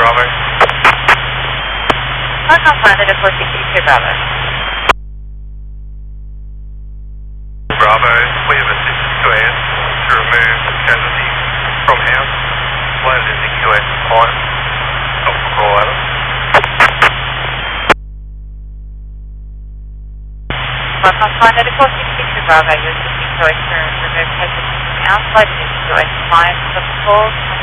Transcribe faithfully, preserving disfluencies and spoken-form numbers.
Bravo. Welcome, Planet four sixty-two Bravo. Bravo, we have assisted Q S to remove casualties from house. Loaded into Q S compliance. Stop for call, Adam. Welcome, Planet four sixty-two Bravo. You're assisting Q S to remove casualties from house. Loaded into Q S compliance. Stop for call.